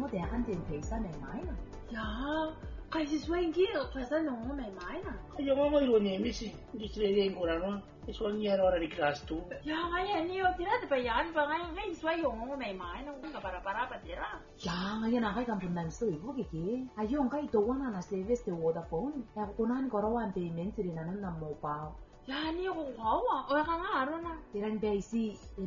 我哋肯定皮衫嚟買啦。 呀，係是swing gear，其實我未買啦。 Yo mama ilo nemisi, distrede en kurano, eso ni era hora de gasto. 呀，我呢個點解俾人話我swing 我未買啦，我para pa tira。 呀，我na kay kampundan so ibo kiki. Ayong kay tuwan na service de Vodafone. Ya kunan korawan payment rin nanon na mobile. Ya, ni ko kawa. O ka nga aron na. Tiran basi